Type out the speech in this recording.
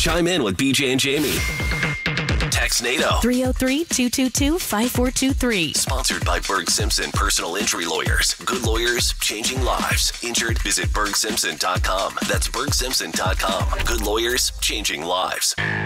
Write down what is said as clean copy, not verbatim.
Chime in with BJ and Jamie. Text NATO. 303-222-5423. Sponsored by Berg Simpson Personal Injury Lawyers. Good lawyers, changing lives. Injured? Visit BergSimpson.com. That's BergSimpson.com. Good lawyers, changing lives.